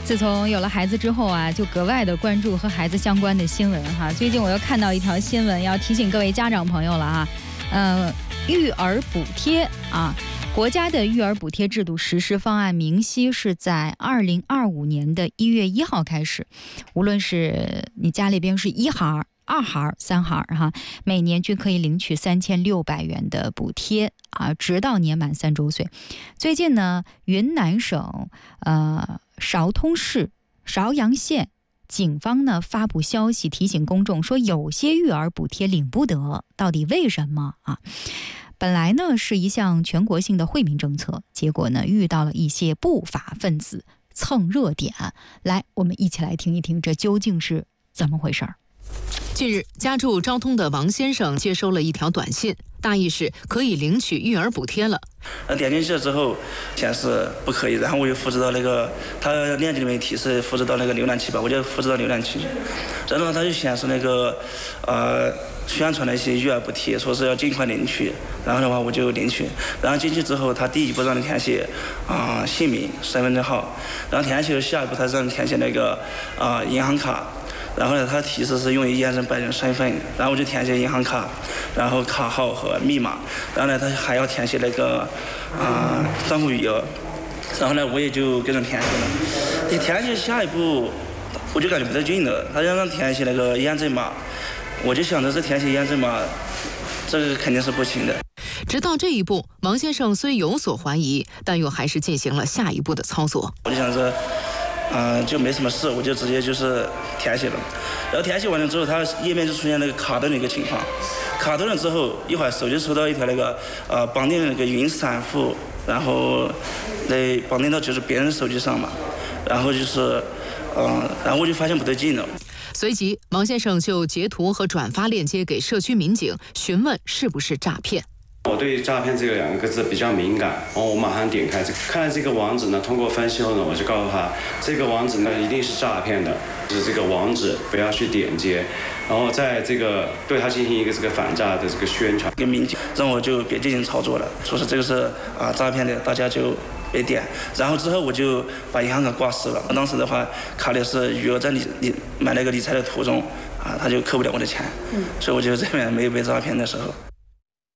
自从有了孩子之后啊，就格外的关注和孩子相关的新闻哈。最近我又看到一条新闻，要提醒各位家长朋友了哈。育儿补贴啊，国家的育儿补贴制度实施方案明晰是在2025年的1月1号开始，无论是你家里边是1孩、2孩、3孩哈，每年均可以领取3600元的补贴啊，直到年满3周岁。最近呢，云南省韶通市韶阳县警方呢发布消息提醒公众说，有些育儿补贴领不得，到底为什么啊？本来呢是一项全国性的惠民政策，结果呢遇到了一些不法分子蹭热点。来，我们一起来听一听这究竟是怎么回事儿。 近日，家住昭通的王先生接收了一条短信，大意是可以领取育儿补贴了。 点进去了之后显示不可以，然后我就复制到那个他链接里面提示复制到那个浏览器吧，我就复制到浏览器，然后他就显示那个宣传的一些育儿补贴，说是要尽快领取，然后的话我就领取，然后进去之后他第一步让你填写姓名、身份证号，然后填写下一步他让你填写那个银行卡。然后呢，它提示是用于验证本人身份，然后我就填写银行卡，然后卡号和密码，然后呢，他还要填写那个账户余额，然后呢，我也就跟着填写了。你填写下一步，我就感觉不对劲了，他让填写那个验证码，我就想着这填写验证码，这个肯定是不行的。 直到这一步，王先生虽有所怀疑，但又还是进行了下一步的操作。 我就想着。就没什么事，我就直接就是填写了，然后填写完了之后，它页面就出现那个卡顿的一个情况，卡顿了之后，一会儿手就收到一条那个绑定那个云闪付，然后绑定到就是别人手机上嘛，然后就是然后我就发现不对劲了。 随即，王先生就截图和转发链接给社区民警，询问是不是诈骗。 我对诈骗这个2个字比较敏感，然后我马上点开看了这个网址呢，通过分析后呢，我就告诉他这个网址呢一定是诈骗的，就是这个网址不要去点击，然后在这个对他进行一个这个反诈的这个宣传。 跟民警让我就别进行操作了，说是这个是诈骗的，大家就别点。然后之后我就把银行卡挂失了，当时的话卡里是余额在买那个理财的途中他就扣不了我的钱，所以我就这边没有被诈骗的时候。